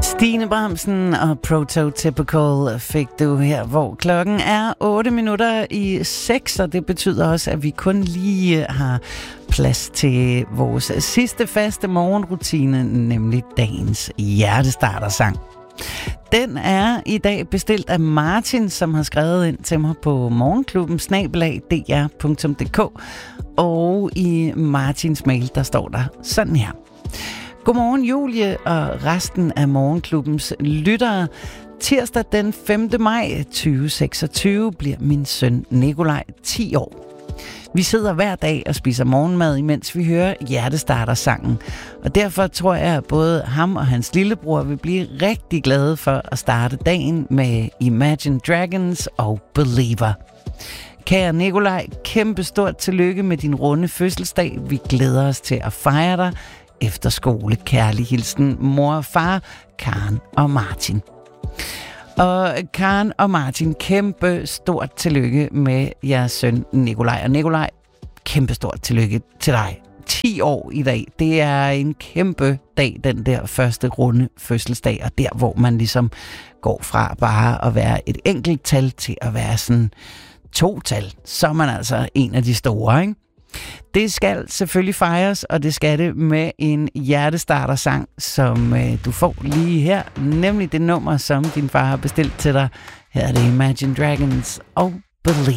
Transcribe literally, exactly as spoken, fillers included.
Stine Bramsen og Prototypical fik du her, hvor klokken er otte minutter i seks, og det betyder også, at vi kun lige har plads til vores sidste faste morgenrutine, nemlig dagens hjertestartersang. Den er i dag bestilt af Martin, som har skrevet ind til mig på morgenklubben snabel-a d r punktum d k, og i Martins mail, der står der sådan her. Godmorgen Julie og resten af morgenklubbens lyttere. Tirsdag den femte maj tyve seksogtyve bliver min søn Nikolaj ti år. Vi sidder hver dag og spiser morgenmad, imens vi hører hjertestartersangen. Og derfor tror jeg, at både ham og hans lillebror vil blive rigtig glade for at starte dagen med Imagine Dragons og Believer. Kære Nikolaj, kæmpe stort tillykke med din runde fødselsdag. Vi glæder os til at fejre dig. Efter skole, kærlig hilsen, mor og far, Karen og Martin. Og Karen og Martin, kæmpe stort tillykke med jeres søn Nikolaj. Og Nikolaj, kæmpe stort tillykke til dig. ti år i dag, det er en kæmpe dag, den der første runde fødselsdag, og der, hvor man ligesom går fra bare at være et enkelt tal til at være sådan to tal, så er man altså en af de store, ikke? Det skal selvfølgelig fejres, og det skal det med en hjertestartersang, som øh, du får lige her, nemlig det nummer, som din far har bestilt til dig. Her er det Imagine Dragons og Believe.